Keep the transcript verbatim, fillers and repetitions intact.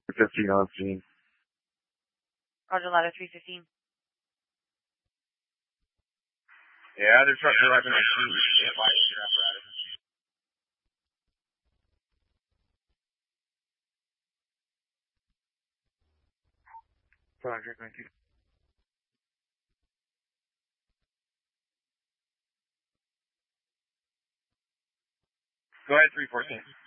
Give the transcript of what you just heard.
fifteen on scene. Roger, ladder three fifteen. Yeah, they're trying to drive in on scene. You can't buy your apparatus. Roger, thank you. Go ahead, three fourteen.